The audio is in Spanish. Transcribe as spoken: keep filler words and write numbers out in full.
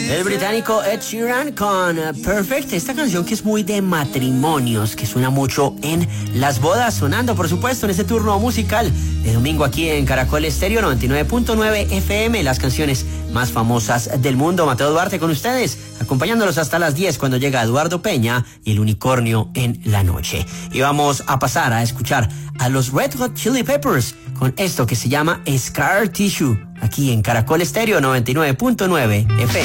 El británico Ed Sheeran con uh, Perfect, esta canción que es muy de matrimonios, que suena mucho en las bodas, sonando por supuesto en este turno musical de domingo aquí en Caracol Estéreo noventa y nueve punto nueve F M, las canciones más famosas del mundo. Mateo Duarte con ustedes, acompañándolos hasta las diez cuando llega Eduardo Peña y el unicornio en la noche. Y vamos a pasar a escuchar a los Red Hot Chili Peppers con esto que se llama Scar Tissue, aquí en Caracol Estéreo noventa y nueve punto nueve F M.